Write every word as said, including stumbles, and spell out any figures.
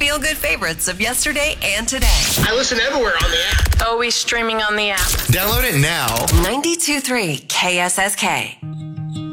feel-good favorites of yesterday and today. I listen everywhere on the app. Always streaming on the app. Download it now. ninety-two point three K S S K.